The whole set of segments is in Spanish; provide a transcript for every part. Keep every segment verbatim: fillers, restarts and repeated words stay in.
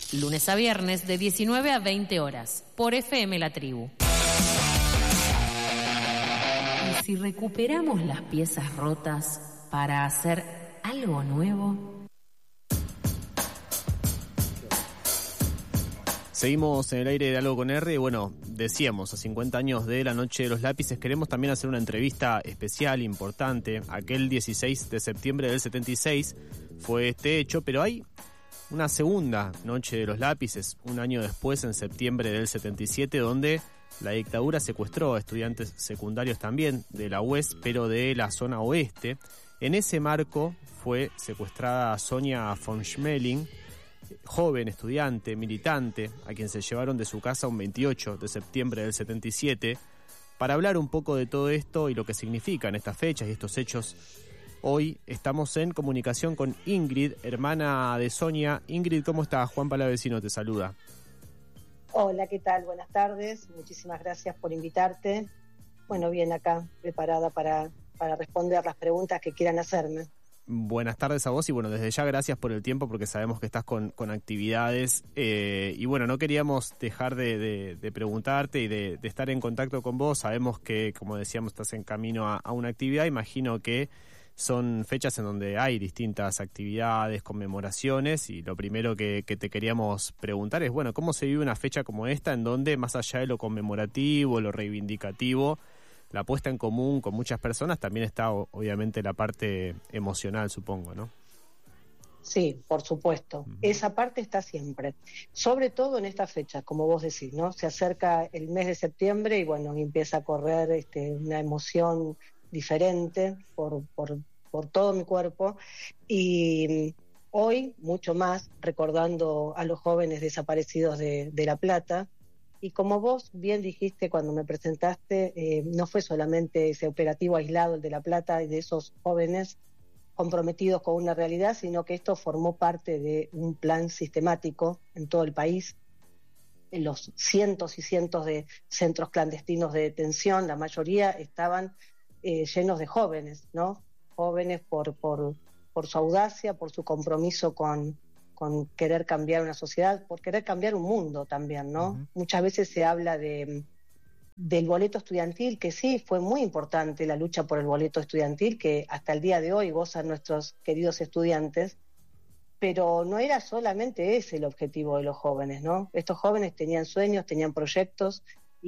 lunes a viernes de diecinueve a veinte horas, por F M La Tribu. ¿Y si recuperamos las piezas rotas para hacer algo nuevo? Seguimos en el aire de Algo con R y bueno, decíamos, a cincuenta años de la Noche de los Lápices, queremos también hacer una entrevista especial, importante. Aquel dieciséis de septiembre del setenta y seis fue este hecho, pero hay una segunda Noche de los Lápices, un año después, en septiembre del setenta y siete, donde la dictadura secuestró a estudiantes secundarios también de la U E S, pero de la zona oeste. En ese marco fue secuestrada Sonia von Schmeling, joven estudiante, militante, a quien se llevaron de su casa un veintiocho de septiembre del setenta y siete, para hablar un poco de todo esto y lo que significan estas fechas y estos hechos. Hoy estamos en comunicación con Ingrid, hermana de Sonia. Ingrid, ¿cómo estás? Juan Palavecino te saluda. Hola, ¿qué tal? Buenas tardes, muchísimas gracias por invitarte. Bueno, bien, acá, preparada para, para responder las preguntas que quieran hacerme. Buenas tardes a vos y bueno, desde ya gracias por el tiempo porque sabemos que estás con, con actividades eh, y bueno, no queríamos dejar de, de, de preguntarte y de, de estar en contacto con vos. Sabemos que, como decíamos, estás en camino a, a una actividad. Imagino que son fechas en donde hay distintas actividades, conmemoraciones, y lo primero que, que te queríamos preguntar es, bueno, ¿cómo se vive una fecha como esta en donde, más allá de lo conmemorativo, lo reivindicativo, la puesta en común con muchas personas, también está obviamente la parte emocional, supongo, ¿no? Sí, por supuesto. Uh-huh. Esa parte está siempre. Sobre todo en estas fechas, como vos decís, ¿no? Se acerca el mes de septiembre y bueno, empieza a correr este, una emoción diferente por, por, por todo mi cuerpo. Y hoy, mucho más, recordando a los jóvenes desaparecidos de, de La Plata. Y como vos bien dijiste cuando me presentaste, eh, no fue solamente ese operativo aislado, el de La Plata, y de esos jóvenes comprometidos con una realidad, sino que esto formó parte de un plan sistemático en todo el país, en los cientos y cientos de centros clandestinos de detención. La mayoría estaban eh, llenos de jóvenes, ¿no? Jóvenes por, por, por su audacia, por su compromiso con... con querer cambiar una sociedad, por querer cambiar un mundo también, ¿no? Uh-huh. Muchas veces se habla de del boleto estudiantil, que sí, fue muy importante la lucha por el boleto estudiantil, que hasta el día de hoy gozan nuestros queridos estudiantes, pero no era solamente ese el objetivo de los jóvenes, ¿no? Estos jóvenes tenían sueños, tenían proyectos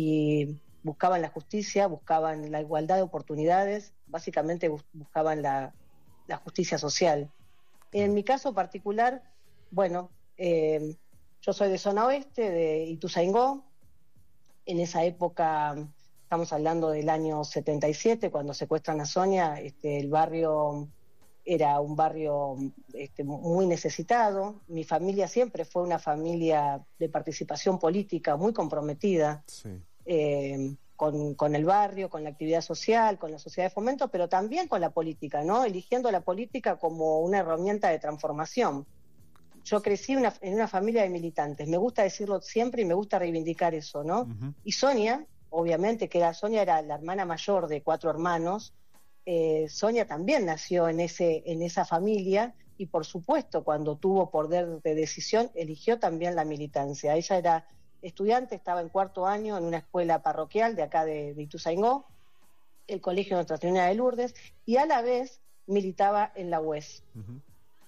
y buscaban la justicia, buscaban la igualdad de oportunidades, básicamente buscaban la, la justicia social. En mi caso particular, bueno, eh, yo soy de zona oeste, de Ituzaingó. En esa época, estamos hablando del año setenta y siete, cuando secuestran a Sonia, este, el barrio era un barrio este, muy necesitado. Mi familia siempre fue una familia de participación política muy comprometida, sí. eh, con, con el barrio, con la actividad social, con la sociedad de fomento, pero también con la política, ¿no? Eligiendo la política como una herramienta de transformación. Yo crecí una, en una familia de militantes, me gusta decirlo siempre y me gusta reivindicar eso, ¿no? Uh-huh. Y Sonia, obviamente, que era, Sonia era la hermana mayor de cuatro hermanos, eh, Sonia también nació en, ese, en esa familia y, por supuesto, cuando tuvo poder de decisión, eligió también la militancia. Ella era estudiante, estaba en cuarto año en una escuela parroquial de acá de, de Ituzaingó, el Colegio Nuestra Señora de Lourdes, y a la vez militaba en la U E S. Uh-huh.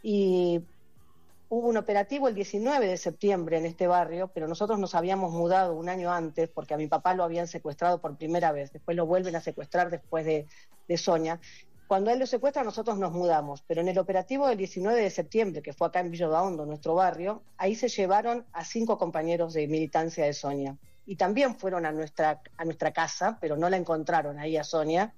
Y hubo un operativo el diecinueve de septiembre en este barrio, pero nosotros nos habíamos mudado un año antes porque a mi papá lo habían secuestrado por primera vez, después lo vuelven a secuestrar después de, de Sonia. Cuando él lo secuestra nosotros nos mudamos, pero en el operativo del diecinueve de septiembre, que fue acá en Villa Daondo, nuestro barrio, ahí se llevaron a cinco compañeros de militancia de Sonia. Y también fueron a nuestra, a nuestra casa, pero no la encontraron ahí a Sonia.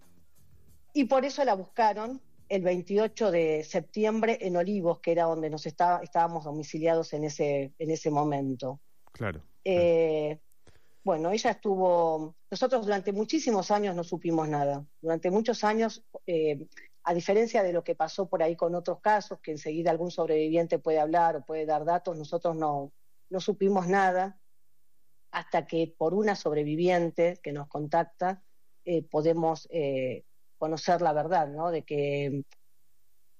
Y por eso la buscaron el veintiocho de septiembre en Olivos, que era donde nos estaba, estábamos domiciliados en ese, en ese momento. Claro. Eh, bueno, ella estuvo... Nosotros durante muchísimos años no supimos nada. Durante muchos años, eh, a diferencia de lo que pasó por ahí con otros casos, que enseguida algún sobreviviente puede hablar o puede dar datos, nosotros no, no supimos nada hasta que por una sobreviviente que nos contacta eh, podemos... Eh, conocer la verdad, ¿no? De que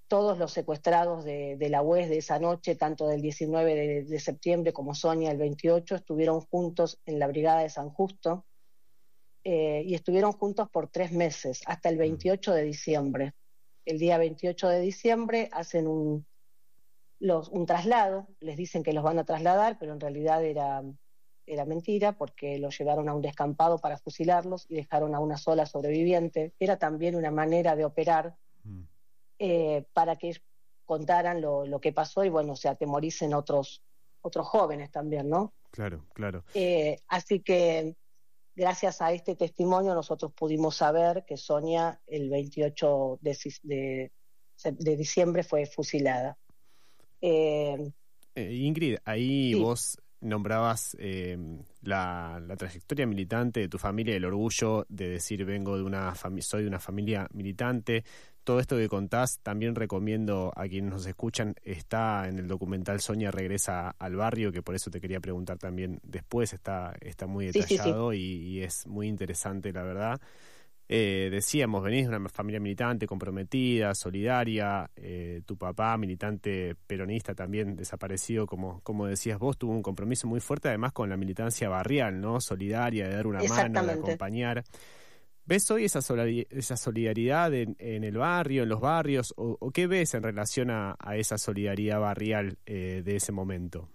todos los secuestrados de, de la U E S de esa noche, tanto del diecinueve de, de septiembre como Sonia el veintiocho, estuvieron juntos en la Brigada de San Justo, eh, y estuvieron juntos por tres meses, hasta el veintiocho de diciembre. El día veintiocho de diciembre hacen un, los, un traslado, les dicen que los van a trasladar, pero en realidad era, era mentira, porque los llevaron a un descampado para fusilarlos y dejaron a una sola sobreviviente. Era también una manera de operar mm. eh, para que contaran lo, lo que pasó y, bueno, se atemoricen otros, otros jóvenes también, ¿no? Claro, claro. Eh, así que gracias a este testimonio nosotros pudimos saber que Sonia el veintiocho de, de, de diciembre fue fusilada. Eh, eh, Ingrid, ahí sí. Vos nombrabas eh, la, la trayectoria militante de tu familia, el orgullo de decir vengo de una fami- soy de una familia militante. Todo esto que contás, también recomiendo a quienes nos escuchan, está en el documental Sonia regresa al barrio, que por eso te quería preguntar también después, está, está muy detallado sí, sí, sí. Y, y es muy interesante, la verdad. Eh, decíamos, venís de una familia militante, comprometida, solidaria, eh, tu papá, militante peronista también desaparecido, como, como decías vos, tuvo un compromiso muy fuerte además con la militancia barrial, ¿no? Solidaria, de dar una mano, de acompañar. ¿Ves hoy esa, solidar- esa solidaridad en, en el barrio, en los barrios? ¿O, o qué ves en relación a, a esa solidaridad barrial eh, de ese momento?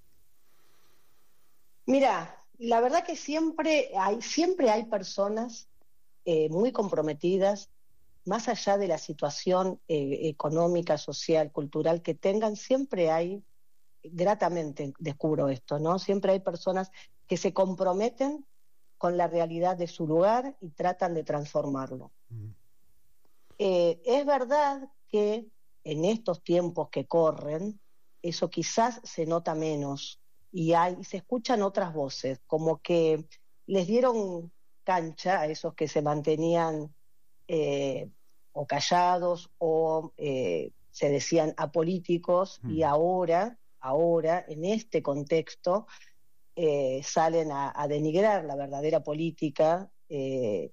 Mira, la verdad que siempre hay, siempre hay personas eh, muy comprometidas, más allá de la situación eh, económica, social, cultural que tengan, siempre hay, gratamente descubro esto, ¿no? Siempre hay personas que se comprometen con la realidad de su lugar y tratan de transformarlo. Mm. Eh, es verdad que en estos tiempos que corren, eso quizás se nota menos y, hay, y se escuchan otras voces, como que les dieron cancha a esos que se mantenían eh, o callados o eh, se decían apolíticos mm. y ahora, ahora, en este contexto, Eh, salen a, a denigrar la verdadera política eh,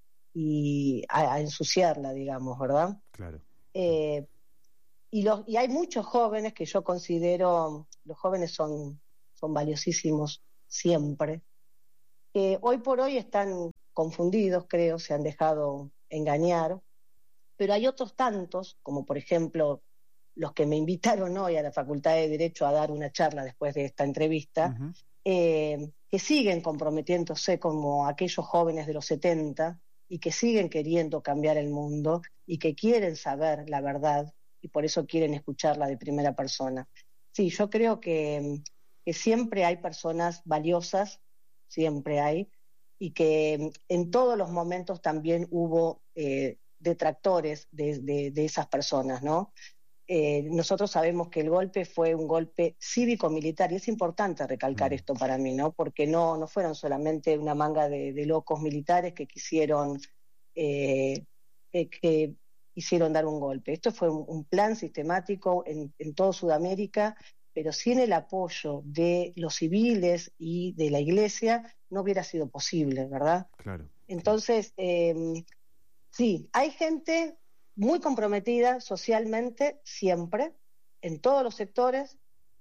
y a, a ensuciarla, digamos, ¿verdad? Claro. Eh, y, los, y hay muchos jóvenes que yo considero, los jóvenes son, son valiosísimos siempre, que hoy por hoy están confundidos, creo, se han dejado engañar, pero hay otros tantos, como por ejemplo los que me invitaron hoy a la Facultad de Derecho a dar una charla después de esta entrevista, uh-huh. Eh, que siguen comprometiéndose como aquellos jóvenes de los setenta y que siguen queriendo cambiar el mundo y que quieren saber la verdad y por eso quieren escucharla de primera persona. Sí, yo creo que, que siempre hay personas valiosas, siempre hay, y que en todos los momentos también hubo eh, detractores de, de, de esas personas, ¿no? Eh, nosotros sabemos que el golpe fue un golpe cívico-militar y es importante recalcar mm. esto para mí, ¿no? Porque no, no fueron solamente una manga de, de locos militares que quisieron, eh, eh, que quisieron dar un golpe. Esto fue un, un plan sistemático en, en toda Sudamérica, pero sin el apoyo de los civiles y de la Iglesia no hubiera sido posible, ¿verdad? Claro. Entonces, eh, sí, hay gente muy comprometida socialmente, siempre, en todos los sectores,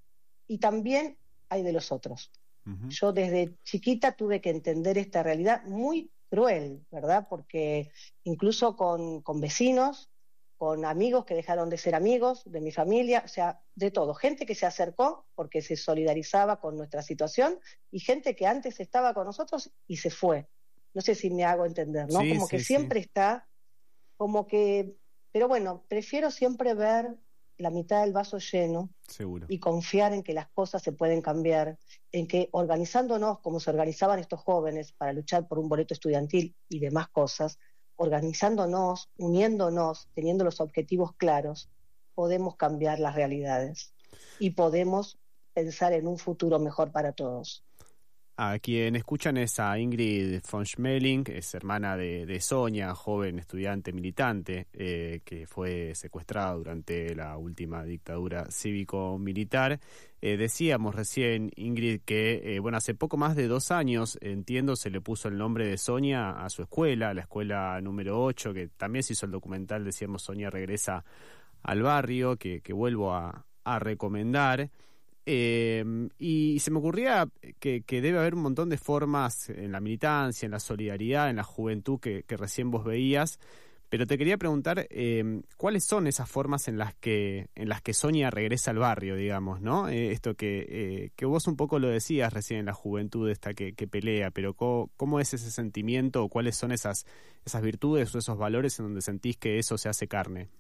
y también hay de los otros. Uh-huh. Yo desde chiquita tuve que entender esta realidad muy cruel, ¿verdad? Porque incluso con, con vecinos, con amigos que dejaron de ser amigos, de mi familia, o sea, de todo. Gente que se acercó porque se solidarizaba con nuestra situación y gente que antes estaba con nosotros y se fue. No sé si me hago entender, ¿no? Sí, como sí, que siempre sí. está, como que... Pero bueno, prefiero siempre ver la mitad del vaso lleno. Seguro. Y confiar en que las cosas se pueden cambiar, en que organizándonos como se organizaban estos jóvenes para luchar por un boleto estudiantil y demás cosas, organizándonos, uniéndonos, teniendo los objetivos claros, podemos cambiar las realidades y podemos pensar en un futuro mejor para todos. A quien escuchan es a Ingrid von Schmeling, es hermana de, de Sonia, joven estudiante militante, eh, que fue secuestrada durante la última dictadura cívico-militar. Eh, decíamos recién, Ingrid, que eh, bueno, hace poco más de dos años, entiendo, se le puso el nombre de Sonia a su escuela, la escuela número ocho, que también se hizo el documental, decíamos, Sonia regresa al barrio, que, que vuelvo a, a recomendar. Eh, y se me ocurría que, que debe haber un montón de formas en la militancia, en la solidaridad, en la juventud que, que recién vos veías, pero te quería preguntar eh, cuáles son esas formas en las que en las que Sonia regresa al barrio, digamos, ¿no? Eh, esto que, eh, que vos un poco lo decías recién, en la juventud esta que, que pelea, pero ¿cómo, cómo es ese sentimiento o cuáles son esas, esas virtudes o esos valores en donde sentís que eso se hace carne?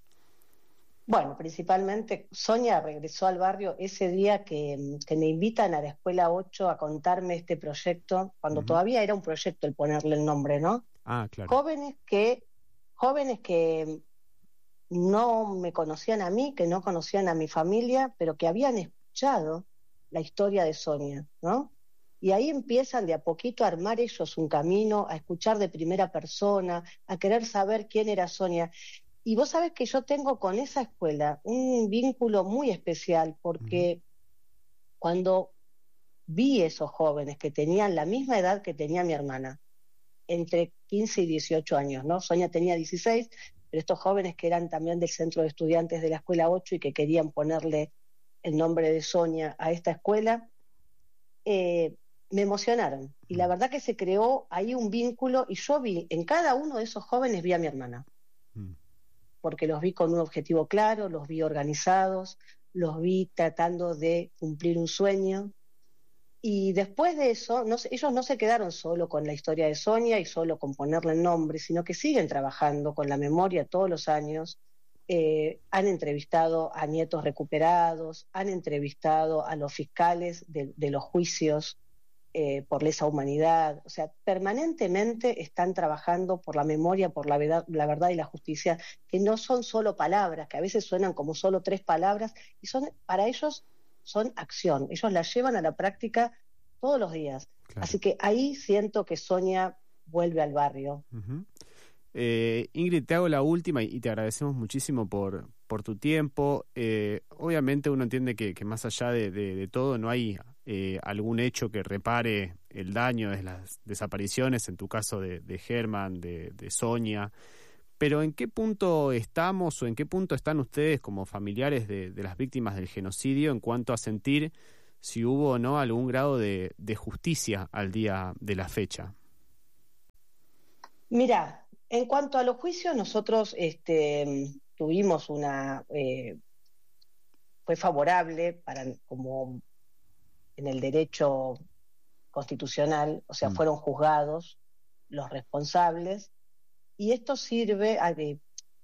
Bueno, principalmente Sonia regresó al barrio ese día que, que me invitan a la Escuela ocho a contarme este proyecto, cuando uh-huh. todavía era un proyecto el ponerle el nombre, ¿no? Ah, claro. Jóvenes que, jóvenes que no me conocían a mí, que no conocían a mi familia, pero que habían escuchado la historia de Sonia, ¿no? Y ahí empiezan de a poquito a armar ellos un camino, a escuchar de primera persona, a querer saber quién era Sonia. Y vos sabés que yo tengo con esa escuela un vínculo muy especial porque uh-huh. cuando vi esos jóvenes que tenían la misma edad que tenía mi hermana, entre quince y dieciocho años, ¿no? Sonia tenía dieciséis, pero estos jóvenes que eran también del centro de estudiantes de la Escuela ocho y que querían ponerle el nombre de Sonia a esta escuela, eh, me emocionaron. Y la verdad que se creó ahí un vínculo y yo vi, en cada uno de esos jóvenes vi a mi hermana. Uh-huh. Porque los vi con un objetivo claro, los vi organizados, los vi tratando de cumplir un sueño. Y después de eso, no, ellos no se quedaron solo con la historia de Sonia y solo con ponerle el nombre, sino que siguen trabajando con la memoria todos los años. Eh, han entrevistado a nietos recuperados, han entrevistado a los fiscales de, de los juicios Eh, por lesa humanidad, o sea, permanentemente están trabajando por la memoria, por la verdad, la verdad y la justicia, que no son solo palabras, que a veces suenan como solo tres palabras, y son, para ellos son acción, ellos la llevan a la práctica todos los días. Claro. Así que ahí siento que Sonia vuelve al barrio. Uh-huh. Eh, Ingrid, te hago la última y te agradecemos muchísimo por, por tu tiempo. Eh, obviamente uno entiende que, que más allá de, de, de todo no hay eh, algún hecho que repare el daño de las desapariciones, en tu caso de, de Germán, de, de Sonia, pero ¿en qué punto estamos o en qué punto están ustedes como familiares de, de las víctimas del genocidio en cuanto a sentir si hubo o no algún grado de, de justicia al día de la fecha? Mira, en cuanto a los juicios, nosotros este, tuvimos una... Eh, fue favorable para como en el derecho constitucional, o sea, mm. fueron juzgados los responsables, y esto sirve a, eh,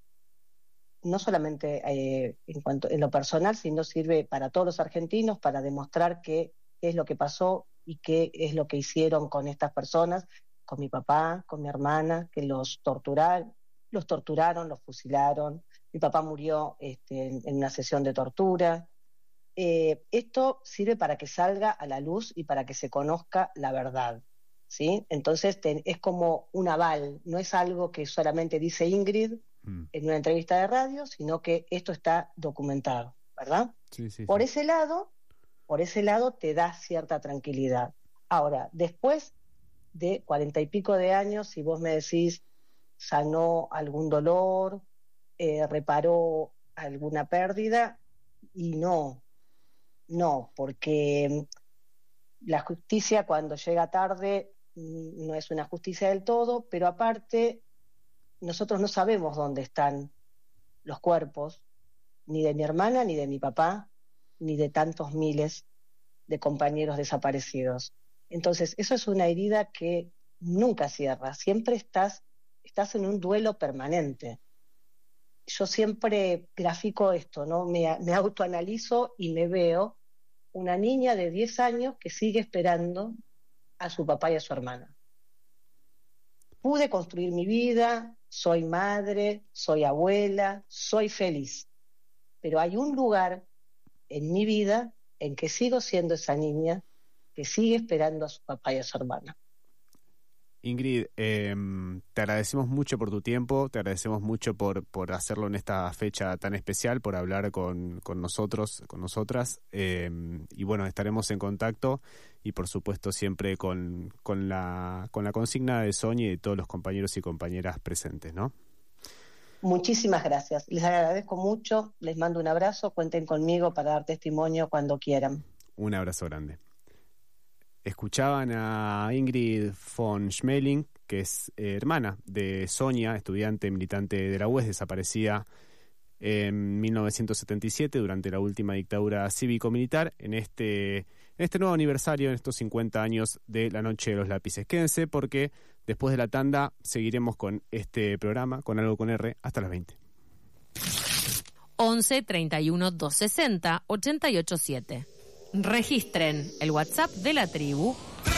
no solamente eh, en cuanto en lo personal, sino sirve para todos los argentinos para demostrar qué es lo que pasó y qué es lo que hicieron con estas personas, con mi papá, con mi hermana, que los torturaron, los torturaron, los fusilaron. Mi papá murió este, en, en una sesión de tortura. Eh, esto sirve para que salga a la luz y para que se conozca la verdad, ¿sí? Entonces te, es como un aval, no es algo que solamente dice Ingrid mm. en una entrevista de radio, sino que esto está documentado, ¿verdad? Sí, sí, por sí. ese lado, por ese lado te da cierta tranquilidad. Ahora, después de cuarenta y pico de años, si vos me decís sanó algún dolor, eh, reparó alguna pérdida, y no, no, porque la justicia cuando llega tarde no es una justicia del todo, pero aparte nosotros no sabemos dónde están los cuerpos, ni de mi hermana, ni de mi papá, ni de tantos miles de compañeros desaparecidos. Entonces, eso es una herida que nunca cierra, siempre estás, estás en un duelo permanente. Yo siempre grafico esto, ¿no? Me, me autoanalizo y me veo una niña de diez años que sigue esperando a su papá y a su hermana. Pude construir mi vida, soy madre, soy abuela, soy feliz, pero hay un lugar en mi vida en que sigo siendo esa niña que sigue esperando a su papá y a su hermana. Ingrid, eh, te agradecemos mucho por tu tiempo, te agradecemos mucho por, por hacerlo en esta fecha tan especial, por hablar con, con nosotros, con nosotras, eh, y bueno, estaremos en contacto y por supuesto siempre con, con, la, con la consigna de Sonia y de todos los compañeros y compañeras presentes, ¿no? Muchísimas gracias. Les agradezco mucho, les mando un abrazo, cuenten conmigo para dar testimonio cuando quieran. Un abrazo grande. Escuchaban a Ingrid von Schmeling, que es eh, hermana de Sonia, estudiante militante de la U E S, desaparecida en mil novecientos setenta y siete durante la última dictadura cívico-militar, en este, en este nuevo aniversario, en estos cincuenta años de la Noche de los Lápices. Quédense porque después de la tanda seguiremos con este programa, con Algo con R, hasta las veinte. once, treinta y uno, doscientos sesenta, ochenta y ocho siete. Registren el WhatsApp de la tribu